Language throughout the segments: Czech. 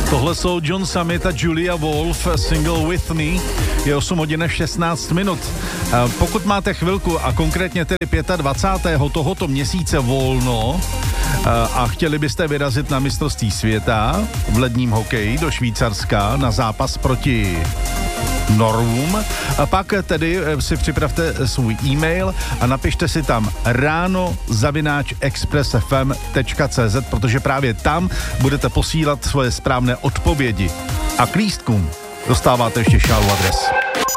Tohle jsou John Summit a Julia Wolf, single With Me, je 8 hodin 16 minut. Pokud máte chvilku a konkrétně tedy 25. tohoto měsíce volno a chtěli byste vyrazit na mistrovství světa v ledním hokeji do Švýcarska na zápas proti Norům, a pak tedy si připravte svůj e-mail a napište si tam rano@expressfm.cz, protože právě tam budete posílat svoje správné odpovědi. A k lístkům dostáváte ještě šálu adres.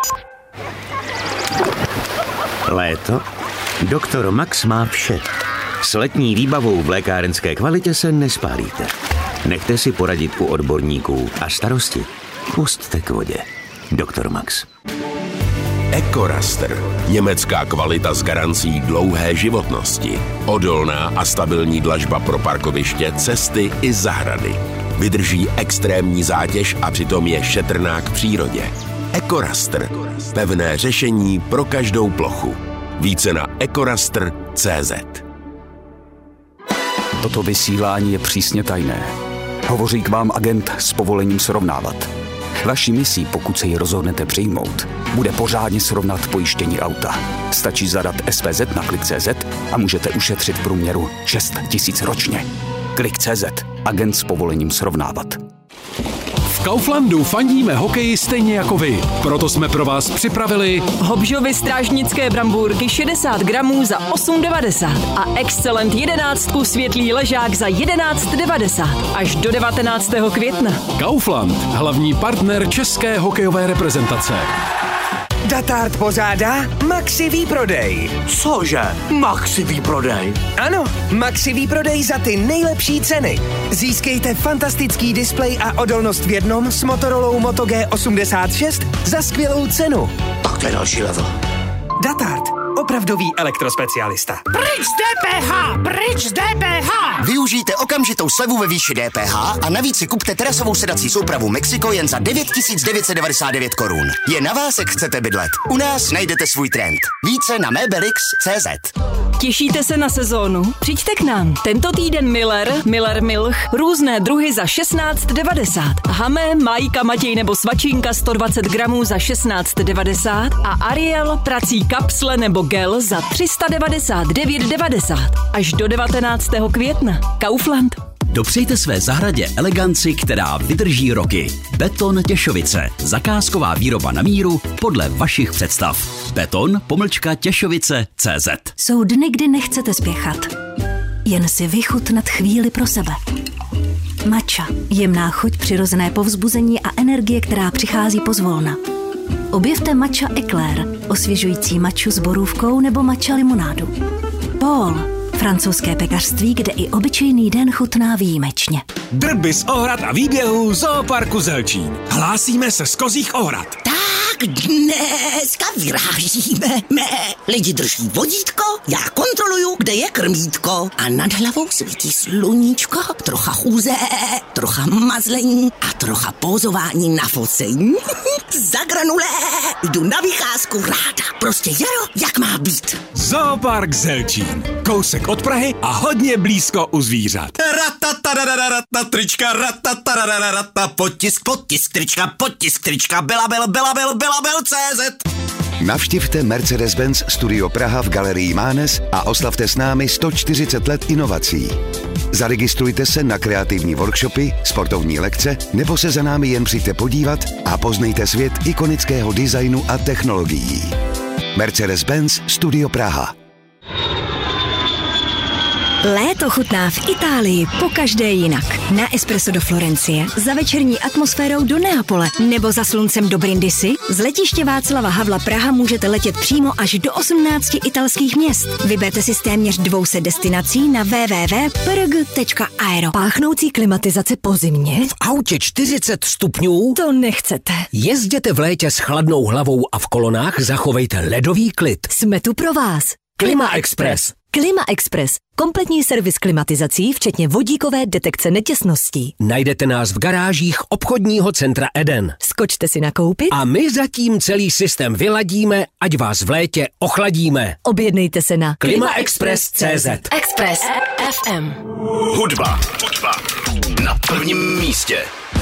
Léto? Doktor Max má vše. S letní výbavou v lékárenské kvalitě se nespálíte. Nechte si poradit u odborníků a starosti pusťte k vodě. Doktor Max. EcoRaster. Německá kvalita s garancí dlouhé životnosti. Odolná a stabilní dlažba pro parkoviště, cesty i zahrady. Vydrží extrémní zátěž a přitom je šetrná k přírodě. EcoRaster. Pevné řešení pro každou plochu. Více na ecoraster.cz. Toto vysílání je přísně tajné. Hovoří k vám agent s povolením srovnávat. Vaší misí, pokud se ji rozhodnete přijmout, bude pořádně srovnat pojištění auta. Stačí zadat SPZ na Klik.cz a můžete ušetřit v průměru 6 000 ročně. Klik.cz. Agent s povolením srovnávat. V Kauflandu fandíme hokeji stejně jako vy. Proto jsme pro vás připravili Hobžovy strážnické brambůrky 60 gramů za 8,90 a Excellent 11 světlý ležák za 11,90 až do 19. května. Kaufland, hlavní partner české hokejové reprezentace. Datard pořádá Maxi výprodej. Cože? Maxi výprodej? Ano, Maxi výprodej za ty nejlepší ceny. Získejte fantastický displej a odolnost v jednom s Motorolou Moto G86 za skvělou cenu. Tak to je další level. Datard, opravdový elektrospecialista. Pryč z DPH! Pryč z DPH! Využijte okamžitou slevu ve výši DPH a navíc si kupte terasovou sedací soupravu Mexico jen za 9 999 korun. Je na vás, jak chcete bydlet. U nás najdete svůj trend. Více na Mebelix.cz. Těšíte se na sezónu? Přijďte k nám. Tento týden Miller Milch, různé druhy za 16,90. Hamé, Majka, Matěj nebo Svačínka 120 gramů za 16,90 a Ariel, prací kapsle nebo gel za 399,90 až do 19. května. Kaufland. Dopřejte své zahradě eleganci, která vydrží roky. Beton Těšovice. Zakázková výroba na míru podle vašich představ. Beton-Těšovice.cz. Jsou dny, kdy nechcete spěchat. Jen si vychutnat chvíli pro sebe. Matcha. Jemná chuť, přirozené povzbuzení a energie, která přichází pozvolna. Objevte matcha eclair, osvěžující matchu s borůvkou nebo matcha limonádu. Paul. Francouzské pekařství, kde i obyčejný den chutná výjimečně. Drby z Ohrad a výběhů Zooparku Zelčín. Hlásíme se z Kozích Ohrad. Tak dneska vyrážíme. Lidi drží vodítko, já kontroluju, kde je krmítko. A nad hlavou svítí sluníčko, trocha chůze, trocha mazlení a trocha pózování na focení. Za granulé, jdu na vycházku ráda. Prostě jaro, jak má být. Zoopark Zelčín. Kousek od Prahy a hodně blízko u zvířat. Trička, potisk trička, Belabel.cz. Navštivte Mercedes-Benz Studio Praha v Galerii Mánes a oslavte s námi 140 let inovací. Zaregistrujte se na kreativní workshopy, sportovní lekce nebo se za námi jen přijďte podívat a poznejte svět ikonického designu a technologií. Mercedes-Benz Studio Praha. Léto chutná v Itálii pokaždé jinak. Na espresso do Florencie, za večerní atmosférou do Neapole nebo za sluncem do Brindisi. Z letiště Václava Havla Praha můžete letět přímo až do 18 italských měst. Vyberte si z téměř 200 destinací na www.prg.aero. Páchnoucí klimatizace po zimě? V autě 40 stupňů? To nechcete. Jezděte v létě s chladnou hlavou a v kolonách zachovejte ledový klid. Jsme tu pro vás. Klima Express. Klima Express. Kompletní servis klimatizací, včetně vodíkové detekce netěsností. Najdete nás v garážích obchodního centra Eden. Skočte si nakoupit a my zatím celý systém vyladíme, ať vás v létě ochladíme. Objednejte se na klimaexpress.cz. Express FM. Hudba na prvním místě.